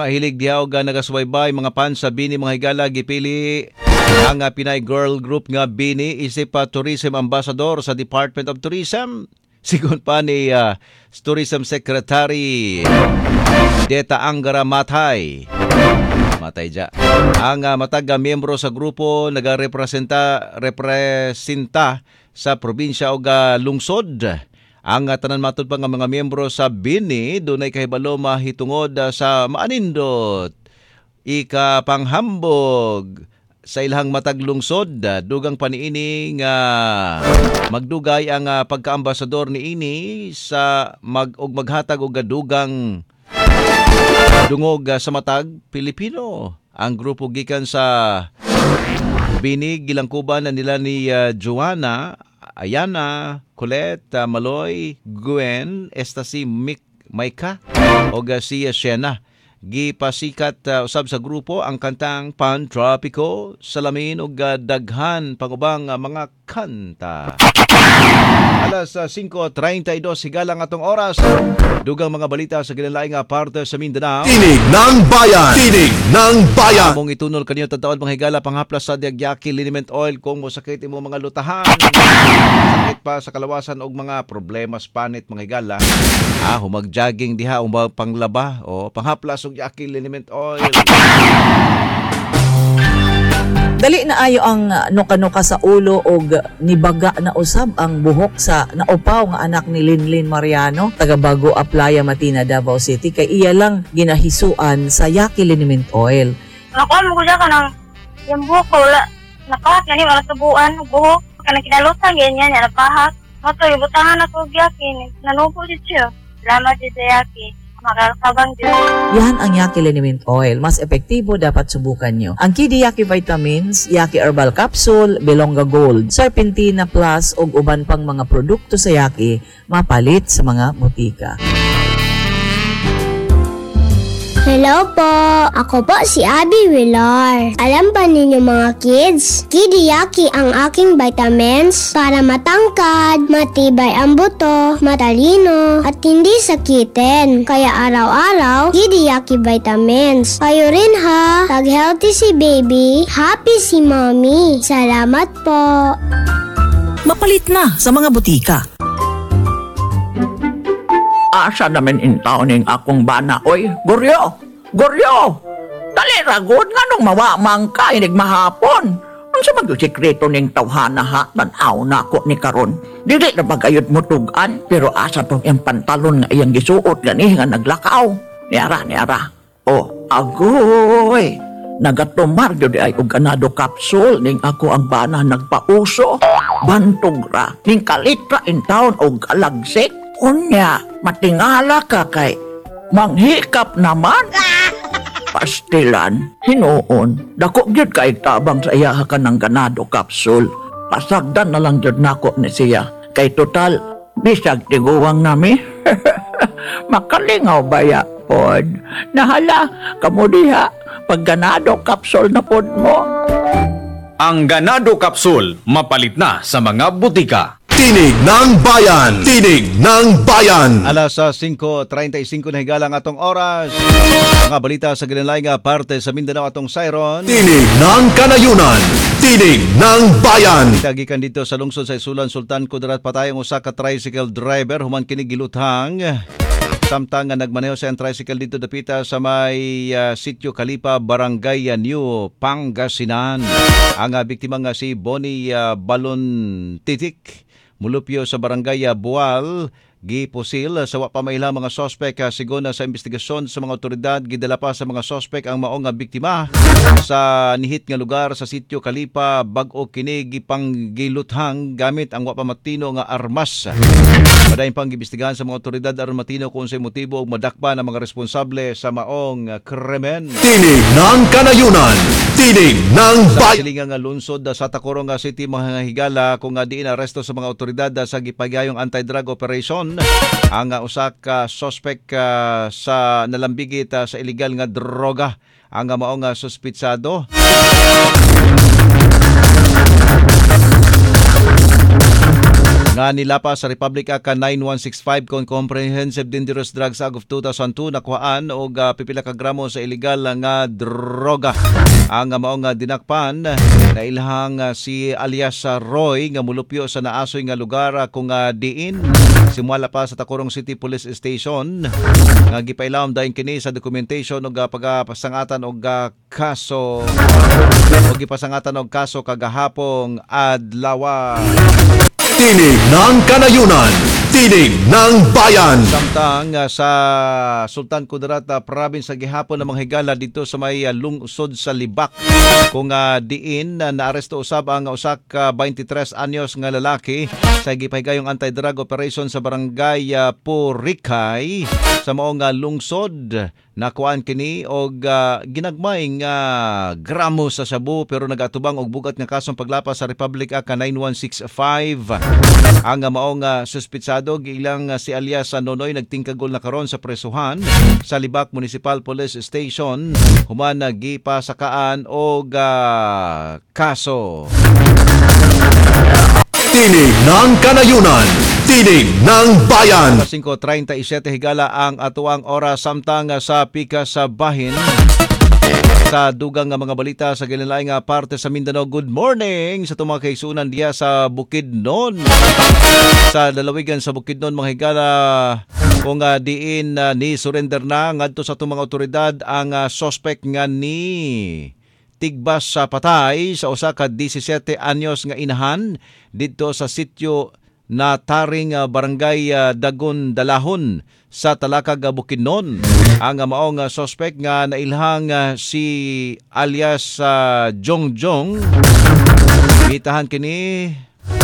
mga hilig diha og nagasubaybay mga fans sa Bini mga higala gipili ang Pinay girl group nga Bini isip tourism ambassador sa Department of Tourism. Sigon pa ni Tourism Secretary Deta Angara Matay dya. Ang matag miyembro sa grupo nagarepresenta sa probinsya o lungsod. Ang tanan matud pa nga mga miyembro sa Bini dunay kahibalo mahitungod sa maanindot ikapanghambog sa ilahang matag lungsod. Dugang paniini nga magdugay ang pagkaambasador niini sa maghatag og dugang dungog sa matag Pilipino. Ang grupo gikan sa Bini gilangkuban na nila ni Joanna, Ayana, Colette, Maloy, Gwen, si Maika o si Shena. Gipasikat usab sa grupo ang kantang Pan Tropico, Salamin ug daghan pangubang mga kanta. Alas 5:32 higalang atong oras. Dugang mga balita sa kinalaing parte sa Mindanao. Tinig ng Bayan! Tinig ng Bayan! Among itunol kanyo tataon mga higala panghaplas sa Diagyaki Liniment Oil kung mosakit imo mga lutahan. Sakit pa sa kalawasan og mga problemas panit mga higala. Humag-jogging diha umang panglaba o panghaplas og Yaki Liniment Oil. Dali na ayo ang nuka-nuka sa ulo og nibaga na usab ang buhok sa naupaw nga anak ni Linlin Mariano taga Bago Aplaya Matina, Davao City kay iya lang ginahisuan sa Yaki Liniment Oil. Nakuha mo ko dyan ka ng yung buhok ko, nakahat nga ni wala tubuan, buhok, kanang kinalutan, ganyan, napahak. Mato, yung butangan ako Yaki, nanupo dito siya. Salamat dito Yaki. Makakabang din. Yan ang Yaki Liniment Oil. Mas epektibo dapat subukan nyo. Ang Kidi Yaki Vitamins, Yaki Herbal Capsule, Belonga Gold, Serpentina Plus ug uban pang mga produkto sa Yaki mapalit sa mga butika. Hello po! Ako po si Abby Villar. Alam ba ninyo mga kids? Kidi Yaki ang aking vitamins para matangkad, matibay ang buto, matalino, at hindi sakitin. Kaya araw-araw, Kidi Yaki vitamins. Kayo rin ha! Pag-healthy si baby, happy si mommy. Salamat po! Mapalit na sa mga butika. Asa naman intaw ning akong bana, oy, Goryo! Goryo! Dali ragod nga nung mawamang ka, inig mahapon. Ang sa magsikreto ning tawhana ha, tanaw na ako ni karon. Dili na bagayod mo tugan, pero asa tong iyang pantalon nga iyang gisuot gani nga naglakaw. Niara. Oh, agoy! Nagatumar yun ay og ganado kapsul ning ako ang bana nagpauso. Bantog ra, ning kalitra in town og alagsik. Unya, matingala ka kay manghikap naman. Pastilan, hinuon, dako gyud kay tabang sa iya ka ng ganado kapsul. Pasagdan na lang gyud nako ni siya. Kay total, bisag tiguwang nami. Makalingaw baya pod. Nahala, kamo diha, pag ganado kapsul na pod mo. Ang ganado kapsul, mapalit na sa mga butika. Tinig ng Bayan! Tinig ng Bayan! Alas 5:35 na higalang atong oras. Mga balita sa kinalaing parte sa Mindanao atong Sayron. Tinig ng Kanayunan! Tinig ng Bayan! Tagikan dito sa lungsod sa Isulan, Sultan Kudarat patay ang usa ka tricycle driver human kini giluthang. Samtang nagmaneho sa tricycle dito dapita sa may Sitio Kalipa, Barangay New Pangasinan. Ang biktima nga si Bonnie Balon Titik mulupyo sa Barangay Bual, gipusil sa wa pa maila mga sospek. Sigon sa investigasyon sa mga otoridad, gidala pa sa mga sospek ang maong biktima sa nihit nga lugar sa Sitio Kalipa, bag-o kini gipanggiluthang gamit ang wa pa matino nga armas. Madayon pang giimbestigahan sa mga otoridad aron matino kung sa motibo ug madakpan ang mga responsable sa maong krimen. Tinig ng Kanayunan! Tinig ng Bayan! Sa silingang lungsod sa Tacurong City mga higala kung diin aresto sa mga otoridad sa gipagayong anti-drug operation ang usa ka suspect sa nalambigit sa illegal nga droga ang maong suspitsado. nga nilapa sa Republic Act 9165 kon Comprehensive Dangerous Drugs Act of 2002 nakuhaan og pipila ka gramo sa illegal nga droga. Ang maong dinakpan na ilhang si alias Roy nga mulupyo sa naasoy nga lugar kung diin simula pa sa Tacurong City Police Station nga gipailawom dayon kini sa documentation og pagpasangatan og kaso o gipasangatan og kaso kagahapong adlaw. Tinig ng Kanayunan, Tinig ng Bayan. Samtang sa Sultan Kudarat Province sa gihapon ng mga higala dito sa may lungsod sa Libak kung diin naaresto usab ang usa ka 23 anyos nga lalaki sa gipahigayong anti-drug operation sa barangay Purikay sa maong lungsod. Nakuan kini og ginagmay nga gramo sa shabu pero nagatubang og bugat nga kasong paglapas sa Republic Act 9165. Ang maong suspitsado giilang si alias Nonoy nagtingkagol na karon sa presuhan sa Libak Municipal Police Station human gipasakaan og kaso. Tinig ng Kanayunan, Tinig ng Bayan. 5:37 higala ang atuang oras samtang sa pika sa bahin. Sa dugang nga mga balita sa gililaing nga parte sa Mindanao. Good morning sa mga kaisunan diya sa Bukidnon. Sa lalawigan sa Bukidnon mga higala kung diin ni surrender na ngadto sa tumang otoridad ang suspect nga ni tigbas sa patay sa usa ka 17 anyos nga inahan didto sa sitio na taring barangay Dagon Dalahon sa Talakag Bukidnon. Ang maong suspect nga nailhang si alias Jongjong. Gitahan kini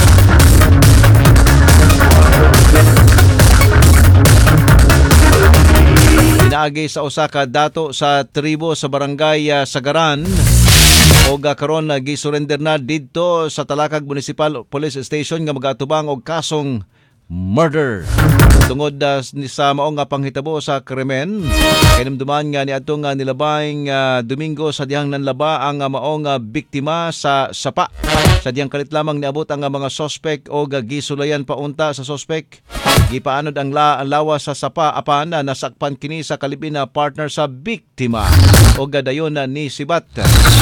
inaagi sa usa ka dato sa tribo sa barangay Sagaran. O karon gisurrender na didto sa Talakag Municipal Police Station nga magatubang og kasong murder. Tungod sa maong nga panghitabo sa krimen, kinumduman nga niadtong nilabayng Domingo sa dihang nanlaba ang maong biktima sa sapa. Sa dihang kalit lamang niabot ang mga suspect o gisulayan paunta sa suspect. Gipaanod ang lawas sa sapa apan nasakpan kini sa kalibin na partner sa biktima o gadayon ni sibat.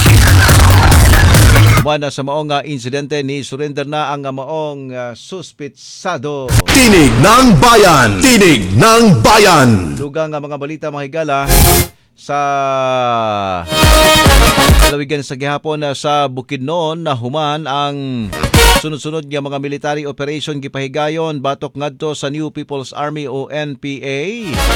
Umana sa maong insidente ni surrender na ang maong suspitsado. Tinig ng Bayan, Tinig ng Bayan. Dugang nga mga balita mga higala sa lalawigan sa gihapon sa Bukidnon na human ang sunod-sunod nga mga military operation gipahigayon batok ngadto sa New People's Army o NPA